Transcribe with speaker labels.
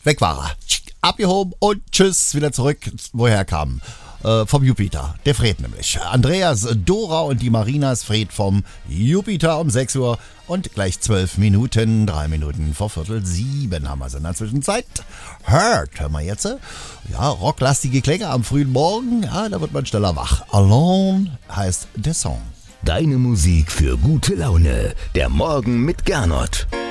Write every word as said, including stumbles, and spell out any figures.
Speaker 1: weg war er. Abgehoben und tschüss, wieder zurück, woher kam. Äh, vom Jupiter, der Fred nämlich. Andreas, Dora und die Marinas Fred vom Jupiter um sechs Uhr und gleich zwölf Minuten, drei Minuten vor Viertel sieben haben wir es in der Zwischenzeit. Hört, hören wir jetzt. Ja, rocklastige Klänge am frühen Morgen, ja, da wird man schneller wach. Alone heißt der Song.
Speaker 2: Deine Musik für gute Laune. Der Morgen mit Gernot.